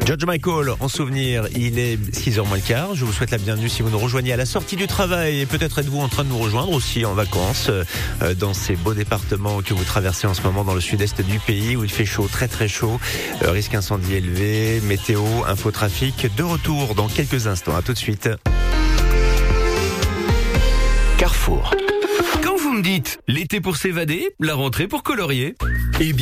George Michael, en souvenir, il est 6h moins le quart. Je vous souhaite la bienvenue si vous nous rejoignez à la sortie du travail et peut-être êtes-vous en train de nous rejoindre aussi en vacances dans ces beaux départements que vous traversez en ce moment dans le sud-est du pays où il fait chaud, très très chaud, risque incendie élevé, météo, infotrafic, de retour dans quelques instants. À tout de suite. Carrefour. Quand vous me dites l'été pour s'évader, la rentrée pour colorier, eh bien